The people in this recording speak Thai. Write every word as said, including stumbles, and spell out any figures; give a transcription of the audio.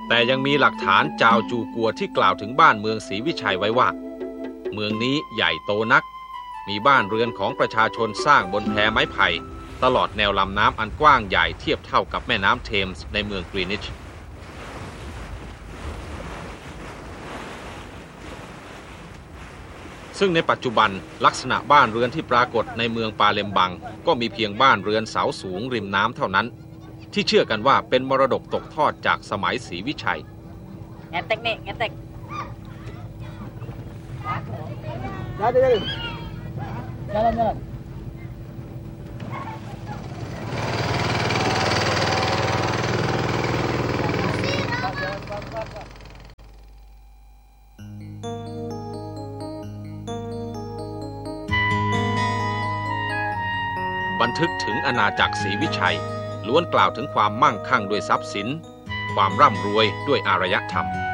แต่ยังมีหลักฐานจาวจูกัวที่กล่าวถึงบ้านเมืองศรีวิชัยไว้ว่าเมืองนี้ใหญ่โตนักมีบ้านเรือนของประชาชนสร้างบนแพไม้ไผ่ตลอดแนวลำน้ำอันกว้างใหญ่เทียบเท่ากับแม่น้ำเทมส์ในเมืองกรีนิชซึ่งในปัจจุบันลักษณะบ้านเรือนที่ปรากฏในเมืองปาเลมบังก็มีเพียงบ้านเรือนเสาสูงริมน้ำเท่านั้นที่เชื่อกันว่าเป็นมรดกตกทอดจากสมัยศรีวิชัยแงเต็กเนี่ยแงเต็กjalan-jalan บันทึกถึงอาณาจักรศรีวิชัยล้วนกล่าวถึงความมั่งคั่งด้วยทรัพย์สินความร่ำรวยด้วยอารยธรรม